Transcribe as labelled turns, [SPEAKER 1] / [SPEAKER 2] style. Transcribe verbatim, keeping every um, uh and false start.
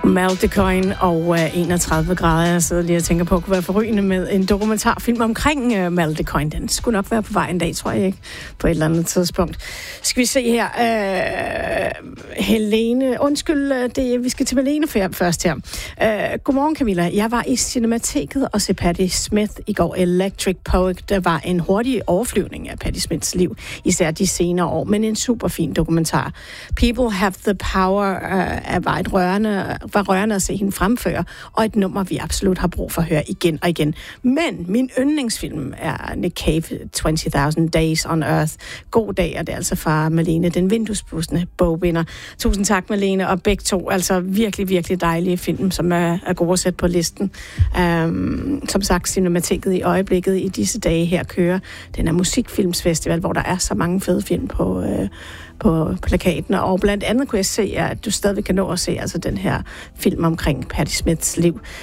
[SPEAKER 1] Maldecoin og uh, enogtredive grader. Jeg sidder lige og tænker på, at kunne være forrygende med en dokumentarfilm omkring uh, Maldecoin. Den skulle nok være på vej en dag, tror jeg ikke, på et eller andet tidspunkt. Skal vi se her. Uh, Helene, undskyld, det, vi skal til Malene først her. Uh, godmorgen, Camilla. Jeg var i Cinemateket og se Patti Smith i går. Electric Poet, der var en hurtig overflyvning af Patti Smiths liv, især de senere år, men en super fin dokumentar. People Have the Power uh, var et rørende var rørende at se hende fremføre, og et nummer, vi absolut har brug for at høre igen og igen. Men min yndlingsfilm er Nick Cave, twenty thousand Days on Earth. God dag, og det er altså fra Malene, den vinduespudsende bogvinder. Tusind tak, Malene, og begge to, altså virkelig, virkelig dejlige film, som er, er gode at sætte på listen. Um, som sagt, Cinemateket i øjeblikket i disse dage her kører den her musikfilmsfestival, hvor der er så mange fede film på uh, på plakaten, og blandt andet kunne jeg se, at du stadig kan nå at se altså den her film omkring Patti Smiths liv.